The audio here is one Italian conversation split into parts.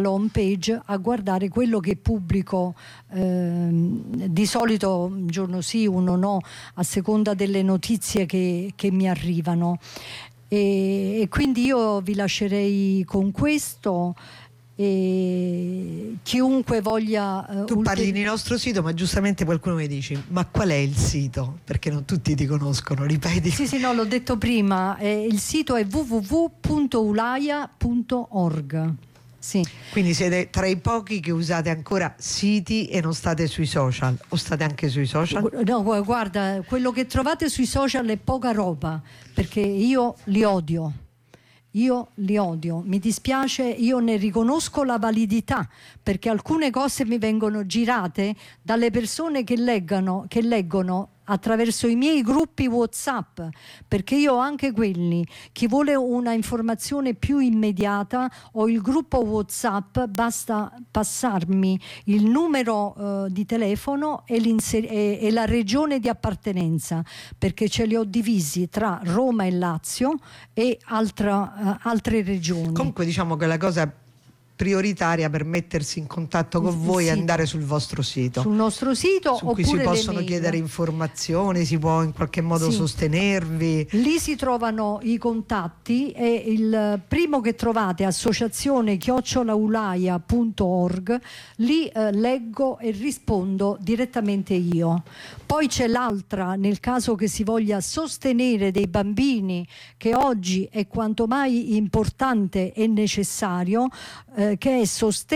home page a guardare quello che pubblico, di solito un giorno sì, uno no, a seconda delle notizie che mi arrivano. E quindi io vi lascerei con questo. E chiunque voglia tu parli di nostro sito, ma giustamente qualcuno mi dice: ma qual è il sito? Perché non tutti ti conoscono, ripeti. Sì, no, l'ho detto prima, il sito è www.ulaia.org. Sì. Quindi siete tra i pochi che usate ancora siti e non state sui social, o state anche sui social? No, guarda, quello che trovate sui social è poca roba, perché io li odio. Mi dispiace, io ne riconosco la validità, perché alcune cose mi vengono girate dalle persone che leggono attraverso i miei gruppi WhatsApp, perché io ho anche quelli. Chi vuole una informazione più immediata, ho il gruppo WhatsApp, basta passarmi il numero di telefono e la regione di appartenenza, perché ce li ho divisi tra Roma e Lazio e altre regioni. Comunque diciamo che la cosa prioritaria per mettersi in contatto con voi è andare sul vostro sito, sul nostro sito, su cui si possono chiedere informazioni, si può in qualche modo sostenervi. Lì si trovano i contatti, e il primo che trovate, associazione@ulaia.org, lì leggo e rispondo direttamente io. Poi c'è l'altra, nel caso che si voglia sostenere dei bambini, che oggi è quanto mai importante e necessario, che è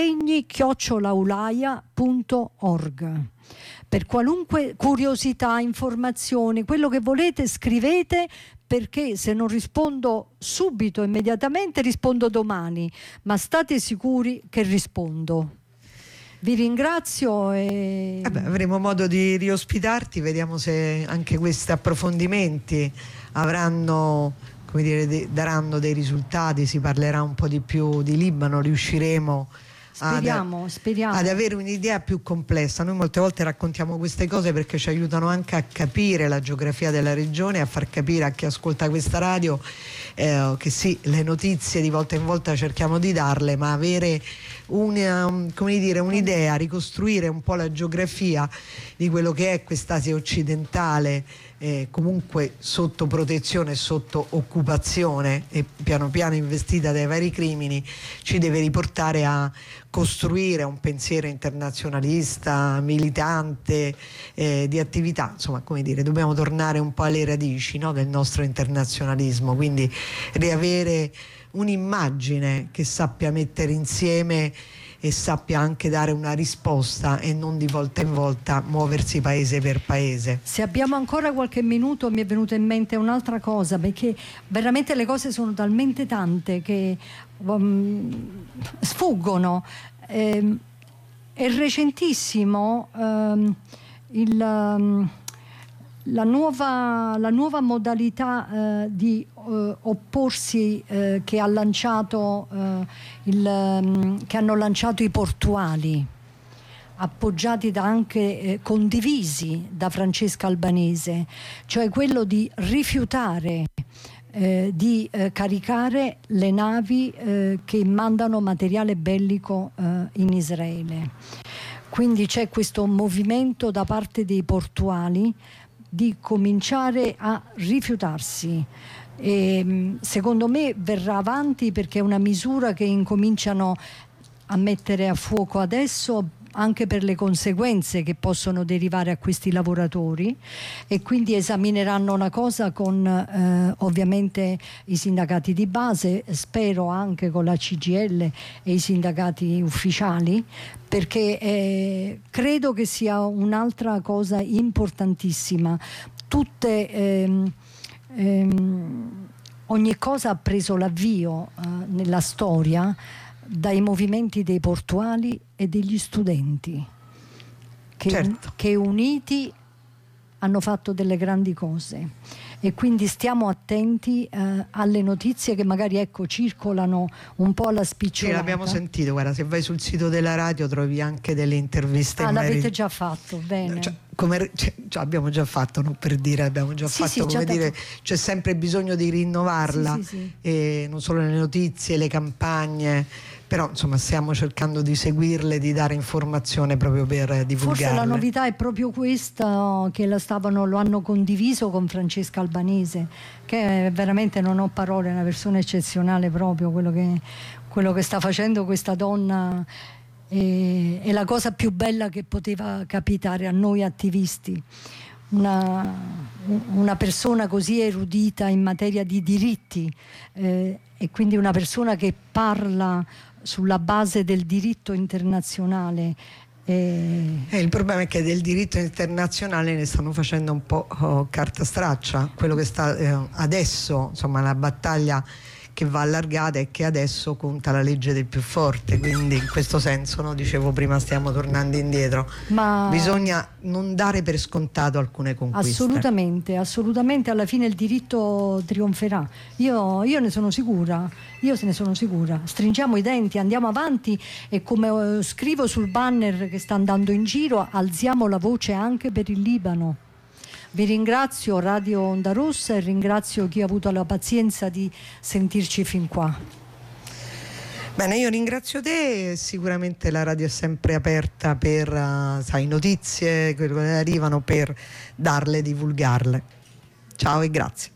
sostegni@ulaia.org. Per qualunque curiosità, informazione, quello che volete scrivete, perché se non rispondo subito, immediatamente, rispondo domani, ma state sicuri che rispondo. Vi ringrazio e avremo modo di riospitarti, vediamo se anche questi approfondimenti daranno dei risultati, si parlerà un po' di più di Libano, riusciremo speriamo ad avere un'idea più complessa. Noi molte volte raccontiamo queste cose perché ci aiutano anche a capire la geografia della regione, a far capire a chi ascolta questa radio che sì, le notizie di volta in volta cerchiamo di darle, ma avere un'idea, ricostruire un po' la geografia di quello che è quest'Asia occidentale, comunque sotto protezione, sotto occupazione e piano piano investita dai vari crimini, ci deve riportare a costruire un pensiero internazionalista, militante, di attività, insomma, dobbiamo tornare un po' alle radici, no, del nostro internazionalismo, quindi riavere un'immagine che sappia mettere insieme e sappia anche dare una risposta e non di volta in volta muoversi paese per paese. Se abbiamo ancora qualche minuto, mi è venuta in mente un'altra cosa, perché veramente le cose sono talmente tante che sfuggono. È recentissimo la nuova modalità di opporsi che hanno lanciato i portuali, appoggiati condivisi da Francesca Albanese, cioè quello di rifiutare di caricare le navi che mandano materiale bellico in Israele. Quindi c'è questo movimento da parte dei portuali di cominciare a rifiutarsi. E, secondo me verrà avanti, perché è una misura che incominciano a mettere a fuoco adesso, anche per le conseguenze che possono derivare a questi lavoratori, e quindi esamineranno la cosa con ovviamente i sindacati di base, spero anche con la CGIL e i sindacati ufficiali, perché credo che sia un'altra cosa importantissima. Ogni cosa ha preso l'avvio nella storia dai movimenti dei portuali e degli studenti che uniti hanno fatto delle grandi cose, e quindi stiamo attenti alle notizie che magari circolano un po' alla spicciolata. Sì, l'abbiamo sentito, guarda, se vai sul sito della radio trovi anche delle interviste. L'avete già fatto, bene. Abbiamo già fatto, non per dire, abbiamo già fatto, come dire, c'è sempre bisogno di rinnovarla, sì. E non solo le notizie, le campagne, però insomma stiamo cercando di seguirle, di dare informazione proprio per divulgarle. Forse la novità è proprio questa, che lo hanno condiviso con Francesca Albanese, che veramente, non ho parole, è una persona eccezionale proprio. Quello che sta facendo questa donna è la cosa più bella che poteva capitare a noi attivisti. Una persona così erudita in materia di diritti, e quindi una persona che parla sulla base del diritto internazionale. Il problema è che del diritto internazionale ne stanno facendo un po' carta straccia. Quello che sta adesso, insomma, la battaglia che va allargata è che adesso conta la legge del più forte, quindi in questo senso, no, dicevo prima, stiamo tornando indietro. Ma bisogna non dare per scontato alcune conquiste. Assolutamente, alla fine il diritto trionferà. Io ne sono sicura. Stringiamo i denti, andiamo avanti e, come scrivo sul banner che sta andando in giro, alziamo la voce anche per il Libano. Vi ringrazio Radio Onda Rossa e ringrazio chi ha avuto la pazienza di sentirci fin qua. Bene, io ringrazio te, sicuramente la radio è sempre aperta per notizie, quello che arrivano, per darle, divulgarle. Ciao e grazie.